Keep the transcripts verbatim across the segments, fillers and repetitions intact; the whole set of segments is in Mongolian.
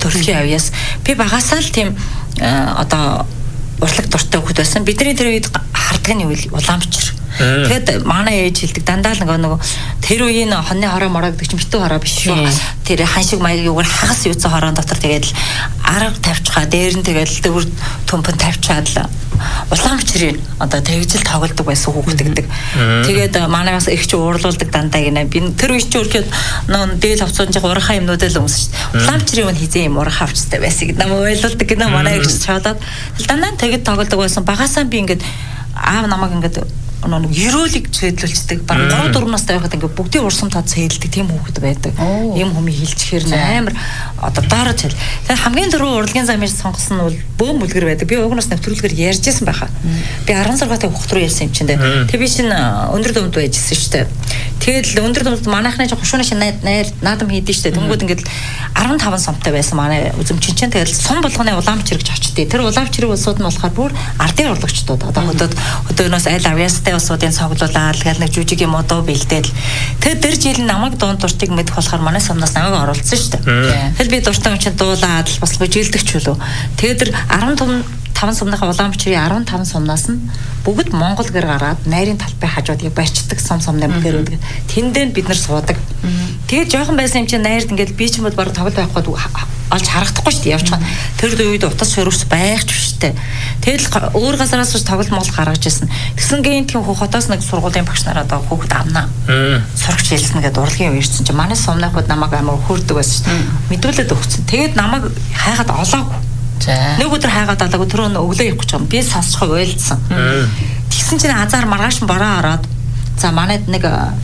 төрөлхийн авьяас би багасаа л тийм одоо урлаг дуртай хөхд байсан. Бидний тэр үед хардаг нь үл уламжир. Тэгэд манай ээж хэлдэг дандаа л нөгөө тэр үеийн хоньны хороо мороо гэдэг чинь битүү хороо биш шүү. Тэр ханшиг маягийн үгээр хагас юуцсан хорон дотор тэгээд л арга тавьчихаа дээр нь тэгээд дөр төмпөн тавьчаад л уламжирын одоо тэгжил тоглодог байсан хүүхэд гэдэг. Тэгээд манай бас их ч уурлуулдаг дандаа гинэ. Би тэр үеч өөрөөр нөө дээл авцсан жиг урахаа юмнууд л өмсөн шүү. Уламжирын хизээ юм урах авчтай байсан гэдэг нам ойлгуулдаг гинэ манай их чадаад дандаа тэгэд тоглодог байсан. Багасаа би ингээд аав намайг ингээд нэг ерөөлийг зэдлүүлцдэг. Бараг гурав дөрвөн настай байхад ингээд бүгдийн урсам тод зэйлдэг тийм хүүхэд байдаг. Ийм хүмүүс хилчхээр амар одоо доорож хэл. Тэгэхээр хамгийн түрүү урлагийн замыг сонгосон нь бол бөөм үлгэр байдаг. Би угнаас нэвтрүүлгээр ярьжсэн байхаа. Би арван саргатай хүүхэд рүү ярьсан юм чинь дээ. Тэг би чинь өндөр дүмд байжсэн шүү дээ. Тэгэл өндөр дүмд манайхны жоо хушууны шин наадам хийдэж шүү дээ. Тэнгүүд ингээд арван таван сумтай байсан манай үзэмчин чинь тэгэл сум болгоны уламж хэрэгж очтыг. Тэр уламж хэрэг улсууд нь болохоор бүр ардын урлагчдууд одоо хөдөөд хөдөөнөөс айл авьяастай улсуудын цоглуулаад тэгэл нэг жүжиг юм одоо бэлдээд тэр дэр жил намайг дунд дуртыг мэдэх болохоор манай сумнаас намайг оруулсан шүү дээ. Тэгэл би дуртай юм чинь дуулаад бас бүжгэлдэг ч үлээ. Тэгээд тэр арван таван сумныхаа уламжрын арван таван сумнаас нь бүгд Монгол гэр гараад найрын талбай хажуудыг барьчдаг сум сумны гэр үүдэг. Тэндээ бид нар суудаг. Тэгээд жоохон байсан юм чинь найрд ингээд би ч юм бол баг тоглож байхгүй олж харагдахгүй шүү дээ явж байгаа. Тэр үед утас хөрөвс байх ч биш дээ. Тэгэл өөр газараас ч тоглолт мол гаргаж ирсэн. Тэгсэн гэнтийн хотоос нэг сургуулийн багш нараа одоо хүүхэд амнаа. Сурагч хэлсэн гэдэг урлагийн үерсэн чинь манай сумнахад намайг амар хөөрдөг байсан шүү дээ. Мэдүүлээд өгсөн. Тэгээд намайг хайгаад олоогүй. Нэг өдөр хайгаад алаагүй түрүү өглөө явах гэж байгаа. Би сонсцохоо уйлдсан. Тэгсэн чинь азар маргааш бороо ороод за манайд нэг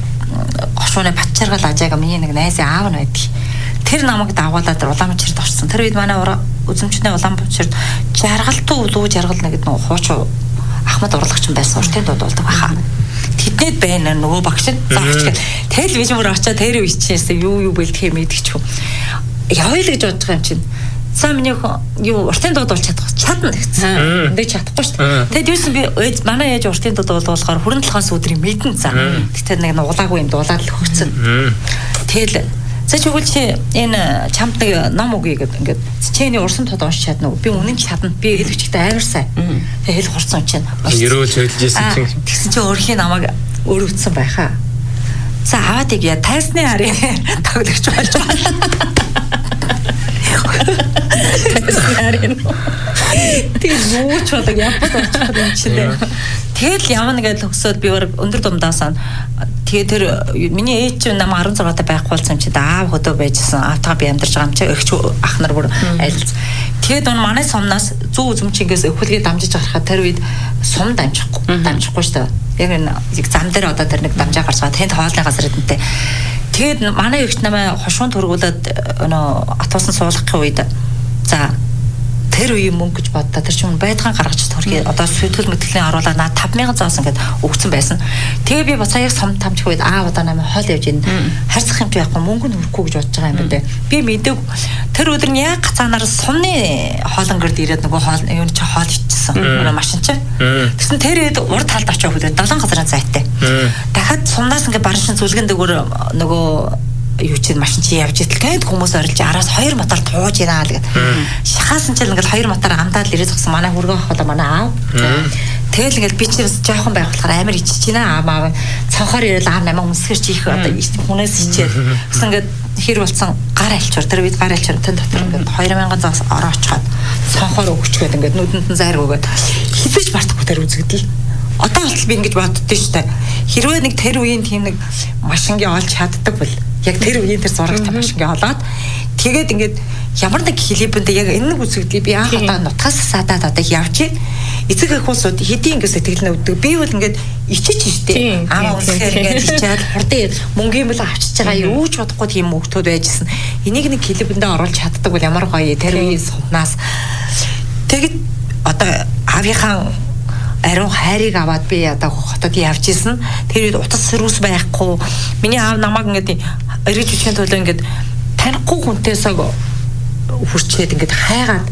гошууны Батчаргал ажаага миний нэг найзын аав нь байдаг. Тэр намайг дагуулаад уламжирд орсон. Тэр үед манай үзэмчний уламжирд жаргалтуу үлүү жаргал нэг нэг хуучуу Ахмад урлагч байсан уртын дууд болдог баха. Тэднэд байна нөгөө багш нь заагч. Тэгэл би мөр очоо тэр үе чинь юу юу бэлдэх юм идэх ч юм. Явъя л гэж бодож байгаа юм чинь. Саа миний юу уртын дууд бол чадах чадна гэсэн. Эндээ чадахгүй шүү дээ. Тэгэд юусэн би манай ээж уртын дууд болохоор хүрэн талхаас өдрийн мэдэн за. Тэгтээ нэг улаагүй юм дуулаад л хөгцөн. Тэгэл за чигүүл чи энэ чамд нэг ном өгье гэдэг ингээд чиний урсан тод уншиж чадна уу? Би үнэн ч чадна. Би хэлвчтэй амар сайн. Тэгээ хэл хурцсан чинь. Ерөөл хөдөлжсэн чинь. Тэгсэн чи өөрхийн намайг өөр үтсэн байхаа. За аваад ийг яа тайсны харъя. Тоглогч болж байна. Тэгээ юу ч болоо япад очих юм чинь. Тэгэл явна гэж төгсөөд би өндөр думдаасаа тэгээ тэр миний ээж чинь нам арван цагаатай байхгүй болсон юм чи аав хөдөө байжсэн автаа би амьдарч байгаа юм чи өгч ах нар бүр айлц. Тэгээд он манай сумнаас зүү үзэмчингээс өвхөлгээ дамжиж гарахад тэр үед сум дамжихгүй дамжихгүй шүү дээ. Яг нэг зам дээр одоо тэр нэг дамжаа гарч байгаа тэнд хоолны газар эдэнтэй. Тэгээд манай өвч намаа хошуун төргүүлээд өнөө атуусан суулгахын үед за тэр үе мөнгө гэж боддоо тэр чинь байдгаан гаргаж төрхий одоо сэтгэл мэтгэлийн оруулаад наа тавь мянган зоос ингээд өгсөн байсан. Тэгээ би бацаа яг сум тамчих үед аав удаа намайг хоол явж ин харьцах юм чи яахгүй мөнгө нь өрөхгүй гэж бодож байгаа юм байна. Би мэдээг тэр өдөр нь яг гацаанаар сумны хоолонгорд ирээд нөгөө хоол юу чи хоол ичсэн. Нөгөө машин чи. Тэгсэн тэр үед урд талд очиж хөлөө долоон газрын зайтай. Дахиад сумнаас ингээд баршин зүлгэн дээгүүр нөгөө юу ч машин чи явж итэл тэнд хүмүүс орилж араас хоёр мотор тууж ираа л гэд. Шахаасан ч ингээл хоёр мотор амдаад ирээд зогсон манай хүргэн хаваа манай аав. Тэгэл ингээл би чи жоохон байх болохоор амар ичиж байна аа цанхаар ирэл аа намайг өмсгэр чи их одоо хүнээс ичээд гэсэн ингээд хэр болцсон гар альчуур тэр үед гар альчуур тэн дотор ингээд хоёр мянган заас ороо очиход цанхаар өгчгээд ингээд нүдэнд нь зайр өгөөд хизэж бартахгүй тэр үзэгдэл. Одоо болтол би ингэж боддоо шүү дээ. Хэрвээ нэг тэр үеийн тийм нэг машингийн олж чаддаг бол яг тэр үеийн тэр зурагтай машингийн олоод тэгээд ингээд ямар нэг клипэнд яг энэ нэг үзэгдлийг би анх удаа нутгаас садаад одоо явж эцэг эх улсууд хэдийн ингэ сэтгэл нөвдөг би бол ингээд ичиж штэ аа үнэхээр ингээд ичээд хурдан мөнгөний мөл авчиж байгаа юу ч бодохгүй тийм мөнгөтүүд байжсэн энийг нэг клипэндээ оруулж чаддаг бол ямар гоё тэр үеийн сумнаас тэгээд одоо авийнхаа ариун хайрыг аваад би одоо хотод явж исэн. Тэр үед утас сэрүүс байхгүй. Миний аав намайг ингээд эргэж үчгийн төлөө ингээд танихгүй хүнтэйсээ хүрчээд ингээд хайгаад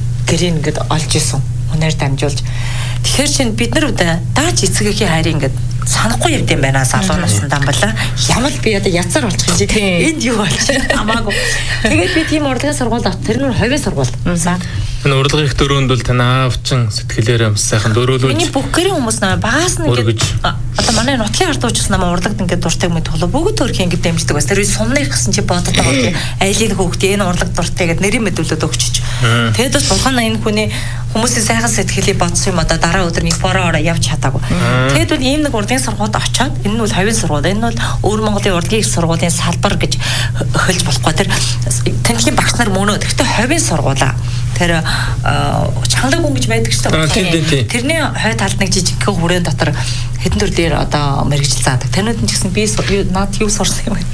гэрийг ингээд олж исэн. Өнөр дамжуулж. Тэгэхээр чинь бид нар удаа даач эцэгийн хайрыг ингээд санахгүй юм дэм байна залуунаас нь дамбала. Ямар би одоо яцаар болчих юм чи энд юу болж хамаагүй. Тэгээд би тийм урлагийн сургууль авт тэр нь ховийн сургууль. Энэ урлагийн их дөрөөнд бол тань аавчин сэтгэлээрээ өмс сайхан дөрөөлөж. Миний бүгдэрийн хүмүүс наа багаас нь ингээд одоо манай нутгийн ард уучсан намаа урлагт ингээд дуртай юм төлөө бүгд төрх ингээд дэмждэг бас. Тэр сумны гэсэн чи бодод байгаа юм. Айлын хүүхдээ энэ урлаг дуртай гэдэг нэрийн мэдүүлээд өгчөж. Тэгэд бас бурхан энэ хүний хүмүүсийн сайхан сэтгэлийг бодсон юм одоо дараа өдөр нэг бороо ороо явж чадаагүй. Тэгэд бол ийм нэг урлагийн сургуульд очиод энэ нь бол хавийн сургууль. Энэ бол өвөр Монголын урлагийн сургуулийн салбар гэж хөлж болохгүй. Тэр тэнхлийн багш нар мөнөө. Гэхдээ хавийн сургуулаа. Тэр чангалаг хүн гэж байдаг шүү дээ. Тэрний хой талд нэг жижиг хүрээнд дотор хэдэн төр дээр одоо мэрэгжил заадаг. Танууд нь ч гэсэн би наад юу сурсан юм бэ?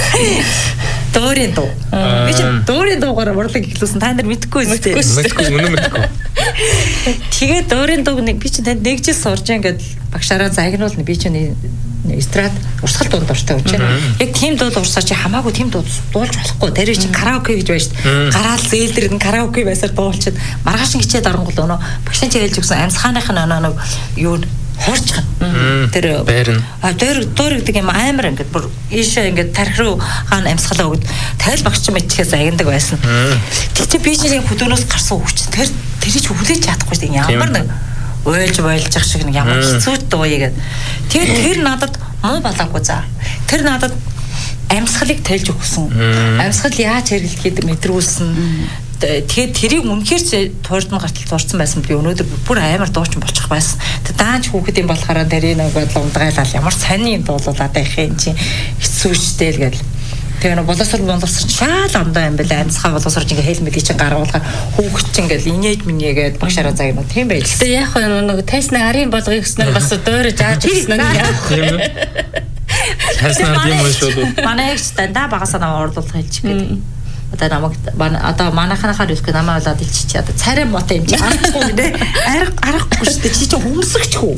Дөрийн дуу. Би ч дөрийн дуугаар урлаг ихлүүлсэн. Та нар мэдэхгүй үстэй. Мэдэхгүй, үнэн мэдэхгүй. Тэгээд дөрийн дууг нэг би ч танд нэг жил сурж ингээд багшаараа загнуулна. Би ч эстрад урсгал дунд дуртай гэж байна. Яг тийм дуу урсаа чи хамаагүй тийм дуу дуулж болохгүй. Тэр чинь караоке гэж байна шүү дээ. Гараал зээлдэр нь караоке байсаар дуулчихад маргааш хичээд оронгол өнөө багшаа чи хэлж өгсөн амьсгааныхын оноо нэг юу хуурчхан. Тэр байрна. А тэр дуур гэдэг юм амар ингээд бүр ийшээ ингээд тарих руу хаана амьсгалаа өгд. Тайл багш ч мэдчихээс агиндаг байсан. Тэгтээ би чинь хөдөөнөөс гарсан хөвч. Тэр тэрийг хүлээж чадахгүй шүү дээ. Ямар нэг уйлж бойлжих шиг нэг ямар хэцүү дууя гэдэг. Тэгээд тэр надад муу балаагүй заа. Тэр надад амьсгалыг тайлж өгсөн. Амьсгал яаж хэрэглэхэд мэдрүүлсэн. Тэгээд тэрийг үнэхээр туурдны гартал туурсан байсан би өнөөдөр бүр амар дуучин болчих байсан. Тэгээд даанч хүүхэд юм болохоор тэр нэг ундгайлал ямар сони юм дуулуулаад байх юм чи хэцүү штэй л гэл. Тэгээ нэг боловсрол боловсрол шаал ондоо юм бэлээ амьсгаа боловсрол ингээ хэлмэдий чинь гаргуулахаар хүүхэд чинь ингээл инээж минийгээд багшаараа загнаа тийм байж. Тэгээ яг нэг тайсны арын болгоё гэснээр бас дөөрөж ааж ирсэн нь яах юм. Хаснаар тийм үү шүү. Манай их дандаа багасаа наваа ордуулах хэлчих гэдэг. Одоо намайг одоо манайханахаар үсгээ намайг болоод илчиж одоо царай мотой юм чи арахгүй нэ арга арахгүй шүү дээ чи чи хүмсгч хүү.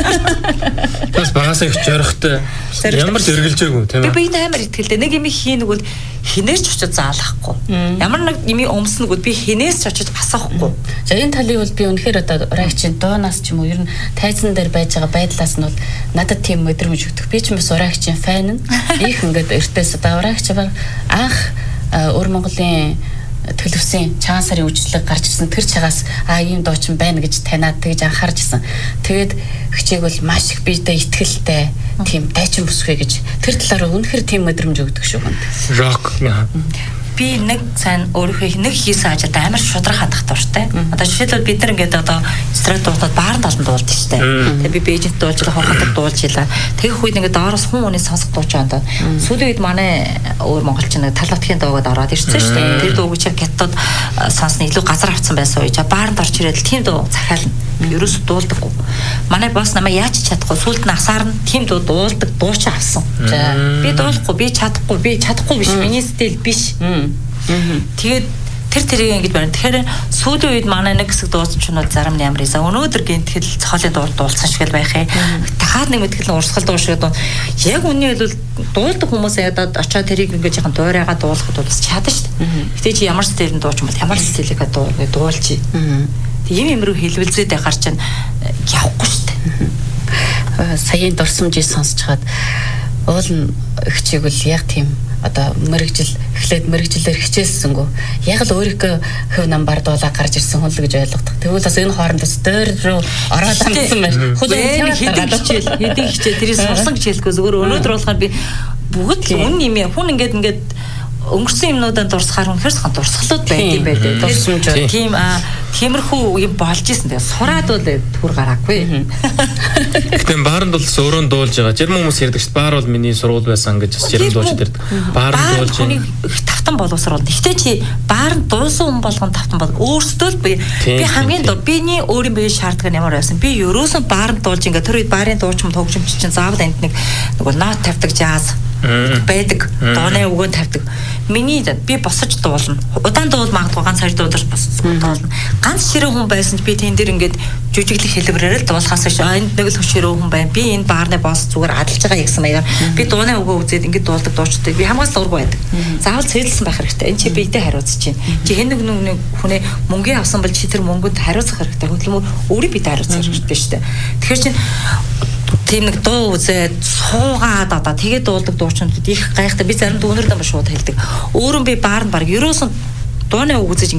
Бас багасаа их жорохтой ямар ч эргэлжээгүй тийм ээ. Би би амар ихтгэлтэй нэг юм хийнэг бол хинээс ч очиж заалахгүй. Ямар нэг юм өмснөг бол би хинээс ч очиж асахгүй. За энэ талыг бол би үнэхээр одоо ураагчийн доонаас ч юм уу ер нь тайзан дээр байж байгаа байдлаас нь бол надад тийм мэдрэмж өгдөг. Би ч бас ураагчийн фэн нь их ингээд эртээс одоо ураагч баг анх өвөр Монголын төлөвсөн цагаан сарын үйлчлэг гарч ирсэн тэр цагаас а ийм дуучин байна гэж танаад тэгж анхаарч ирсэн. Тэгээд хичээг бол маш их биедээ итгэлтэй тийм дайчин бүсгүй гэж тэр талаараа үнэхээр тийм мэдрэмж өгдөг шүү гэнэ. Рок. Би нэг сайн өөрийнхөө нэг хийсэн ажилд амар шудраг хандах дуртай. Одоо жишээлбэл бид нар ингээд одоо эстрад дуудаад баарнд олон дуулдаг шүү дээ. Тэгээ би Бээжинт дуулж байгаа, хохотод дуулж илаа. Тэгэх үед ингээд доороос хүн хүний сонсох дуу чаанд. Сүүлийн үед манай өвөр монголчин нэг талбатхийн дуугаад ороод ирсэн шүү дээ. Тэр дууг чи гятад сонсны илүү газар авцсан байсан үе. Баарнд орч ирээд тийм дуу захиална. Ерөөс дуулдаггүй. Манай босс намайг яаж чадахгүй сүлд нь асаар нь тийм дуу дуулдаг дууч авсан. Би дуулахгүй, би чадахгүй, би чадахгүй биш. Миний стил биш. Тэгээд тэр тэрийг ингэж байна. Тэгэхээр сүүлийн үед манай нэг хэсэг дуусчнууд зарим нь ямар ийсэн. Өнөөдөр гинтгэл цохолын дуур дуулсан шиг л байх ээ. Дахиад нэг мэтгэл урсгал дуу шиг дуу. Яг үнний хэлбэл дуулдаг хүмүүс ядаад очиод тэрийг ингэж яхан дуурайгаа дуулахад бол бас чадна шүү дээ. Гэтэ чи ямар стилэн дууч юм бол ямар стилийг дуулчих. Ийм юм руу хэлвэлзээд байхаар чинь явахгүй шүү дээ. Саяын дурсамжийг сонсч хаад уул нь хичээг бол яг тийм одоо мэрэгжил эхлээд мэрэгжилээр хичээлсэнгүү яг л өөрийнхөө хөв намбар дуулаа гарч ирсэн хүн л гэж ойлгодог. Тэгвэл бас энэ хооронд бас дөр рүү ороод амжсан байна. Хөлөө хэдэн хичээл хэдэн хичээл тэрийг сурсан хичээлгүй зүгээр өнөөдөр болохоор би бүгд л үн юм яа хүн ингээд ингээд өнгөрсөн юмнуудаа дурсахаар үнэхээр сан дурсгалууд байд юм байлээ. Дурсамж тийм аа тиймэрхүү юм болж исэн. Тэгээ сураад бол түр гараагүй. Гэтэ баарнд бол өөрөө дуулж байгаа. Жирм хүмүүс ярьдаг шүү. Баар бол миний сургууль байсан гэж бас жирм дуулж ирдэг. Баарнд дуулж юм. Тавтан боловсрол. Гэхдээ чи баарнд дуусан хүн болгон тавтан бол өөрсдөө л би би хамгийн дуу биний өөрийн бие шаарддаг нь ямар байсан. Би ерөөсөн баарнд дуулж ингээ тэр үед баарын дуучим төгжимч чинь заавал энд нэг нөгөө нот тавьдаг жааз байдаг. Дооны өгөө тавьдаг. Миний би босож дуулна. Удаан дуул магадгүй ганц хоёр дуулж босож дуулна. Ганц ширээ хүн байсан ч би тэн дээр ингээд жүжиглэх хэлбэрээр л дуулахаас ш энд нэг л ширээ хүн байна. Би энэ баарны босс зүгээр адалж байгаа гэсэн маягаар би дууны өгөө үзээд ингээд дуулдаг дуучтай. Би хамгаас дургүй байдаг. Заавал цэвэрлсэн байх хэрэгтэй. Энэ чи биедээ хариуцж чинь. Чи хэн нэг нэг хүнээ мөнгө авсан бол чи тэр мөнгөнд хариуцах хэрэгтэй. Хөдөлмөр өөрийн биедээ хариуцах хэрэгтэй шүү дээ. Тэгэхээр чи тийм нэг дуу үзээд суугаад одоо тэгээд дуулдаг дуучнууд их гайхдаг. Би заримдаа өнөр дам шууд хэлдэг. Өөрөө би баар нь баг ерөөсөн дууны үг үзэж